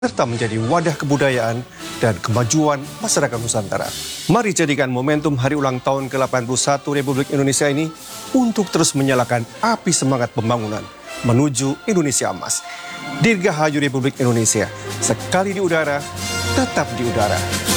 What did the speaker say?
serta menjadi wadah kebudayaan dan kemajuan masyarakat Nusantara. Mari jadikan momentum hari ulang tahun ke-81 Republik Indonesia ini untuk terus menyalakan api semangat pembangunan menuju Indonesia Emas. Dirgahayu Republik Indonesia, sekali di udara, tetap di udara.